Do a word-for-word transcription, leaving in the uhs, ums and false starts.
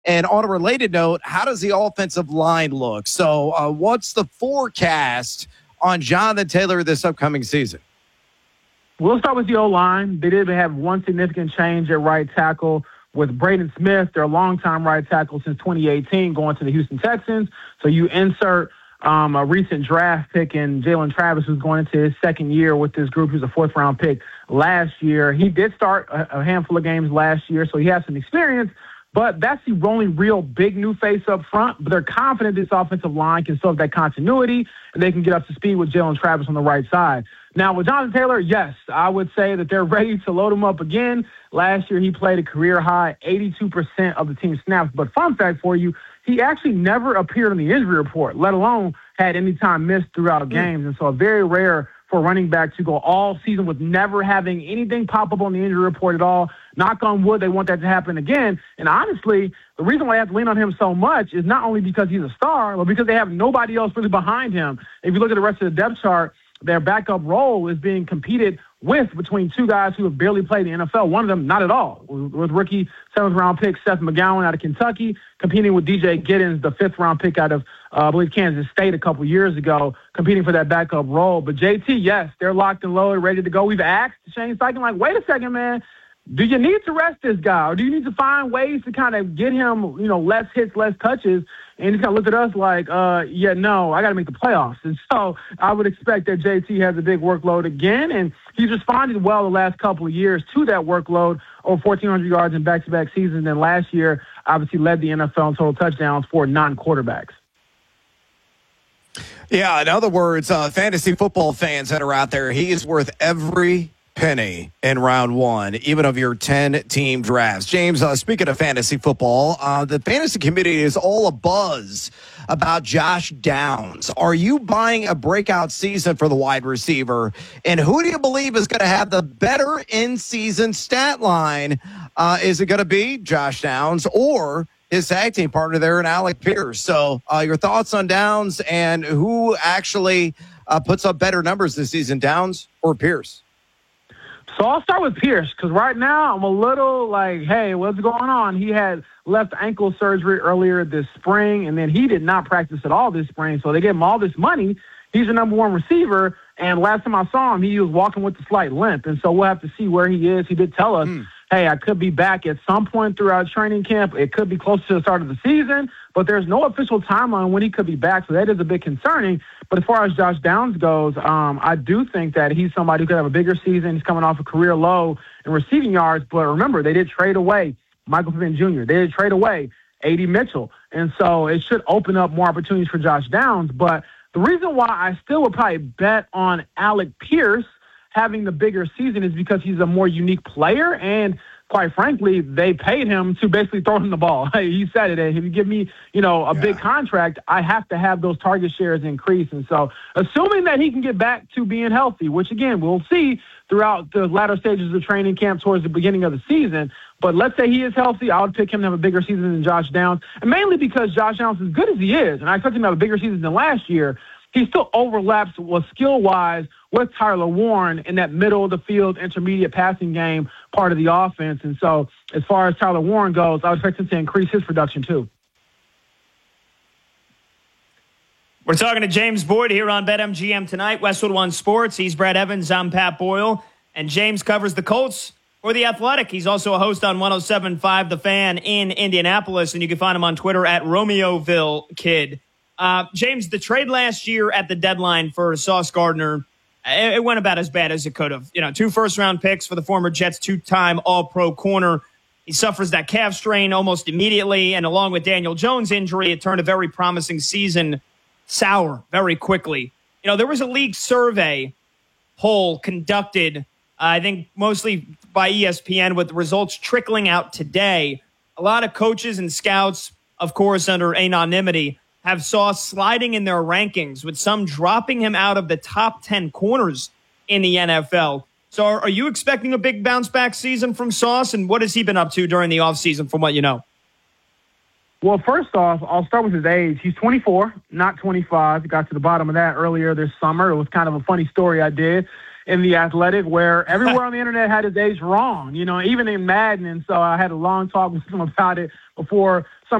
And on a related note, how does the offensive line look? So uh, what's the forecast on Jonathan Taylor this upcoming season? We'll start with the O-line. They did have one significant change at right tackle with Braden Smith, their longtime right tackle since twenty eighteen, going to the Houston Texans. So you insert um, a recent draft pick in Jalen Travis, who's going into his second year with this group, who's a fourth-round pick last year. He did start a, a handful of games last year, so he has some experience. But that's the only real big new face up front. But they're confident this offensive line can still have that continuity, and they can get up to speed with Jalen Travis on the right side. Now, with Jonathan Taylor, yes, I would say that they're ready to load him up again. Last year, he played a career-high eighty-two percent of the team snaps. But fun fact for you, he actually never appeared on the injury report, let alone had any time missed throughout games. And so a very rare for a running back to go all season with never having anything pop up on the injury report at all. Knock on wood, they want that to happen again. And honestly, the reason why I have to lean on him so much is not only because he's a star, but because they have nobody else really behind him. If you look at the rest of the depth chart, their backup role is being competed with between two guys who have barely played the N F L. One of them, not at all, with rookie seventh-round pick Seth McGowan out of Kentucky, competing with D J Giddens, the fifth-round pick out of, uh, I believe, Kansas State a couple years ago, competing for that backup role. But J T, yes, they're locked and loaded, ready to go. We've asked Shane Steichen, like, wait a second, man. Do you need to rest this guy, or do you need to find ways to kind of get him, you know, less hits, less touches? And he's kind of looked at us like, uh, yeah, no, I got to make the playoffs. And so I would expect that J T has a big workload again, and he's responded well the last couple of years to that workload, over fourteen hundred yards in back-to-back seasons. And last year, obviously led the N F L in total touchdowns for non-quarterbacks. Yeah, in other words, uh, fantasy football fans that are out there, he is worth every penny in round one, even of your ten-team drafts. James, uh, speaking of fantasy football, uh, the fantasy community is all abuzz about Josh Downs. Are you buying a breakout season for the wide receiver? And who do you believe is going to have the better in-season stat line? Uh, is it going to be Josh Downs or his tag team partner there in Alec Pierce? So uh, your thoughts on Downs and who actually uh, puts up better numbers this season, Downs or Pierce? So I'll start with Pierce, because right now I'm a little like, hey, what's going on? He had left ankle surgery earlier this spring, and then he did not practice at all this spring. So they gave him all this money. He's your number one receiver, and last time I saw him, he was walking with a slight limp. And so we'll have to see where he is. He did tell us, mm. hey, I could be back at some point throughout training camp. It could be close to the start of the season, but there's no official timeline when he could be back, so that is a bit concerning. But as far as Josh Downs goes, um, I do think that he's somebody who could have a bigger season. He's coming off a career low in receiving yards, but remember, they did trade away Michael Pittman Junior They did trade away A D Mitchell, and so it should open up more opportunities for Josh Downs. But the reason why I still would probably bet on Alec Pierce having the bigger season is because he's a more unique player, and quite frankly, they paid him to basically throw him the ball. He said it. If you give me, you know, a yeah. big contract, I have to have those target shares increase. And so assuming that he can get back to being healthy, which, again, we'll see throughout the latter stages of training camp towards the beginning of the season. But let's say he is healthy, I would pick him to have a bigger season than Josh Downs, and mainly because Josh Downs, as good as he is, and I expect him to have a bigger season than last year, he still overlaps with skill-wise with Tyler Warren in that middle of the field, intermediate passing game part of the offense. And so as far as Tyler Warren goes, I would expect him to increase his production too. We're talking to James Boyd here on BetMGM tonight, Westwood One Sports. He's Brad Evans, I'm Pat Boyle, and James covers the Colts for The Athletic. He's also a host on one oh seven point five The Fan in Indianapolis, and you can find him on Twitter at Romeoville Kid. Uh, James, the trade last year at the deadline for Sauce Gardner, it, it went about as bad as it could have. You know, two first-round picks for the former Jets two-time All-Pro corner. He suffers that calf strain almost immediately, and along with Daniel Jones' injury, it turned a very promising season sour very quickly. You know, there was a league survey poll conducted, uh, I think mostly by E S P N, with the results trickling out today. A lot of coaches and scouts, of course, under anonymity, have Sauce sliding in their rankings, with some dropping him out of the top ten corners in the N F L. So are, are you expecting a big bounce-back season from Sauce, and what has he been up to during the offseason from what you know? Well, first off, I'll start with his age. He's twenty-four, not twenty-five. Got to the bottom of that earlier this summer. It was kind of a funny story I did. in The Athletic, where everywhere on the internet had his age wrong, you know, even in Madden. And so I had a long talk with him about it before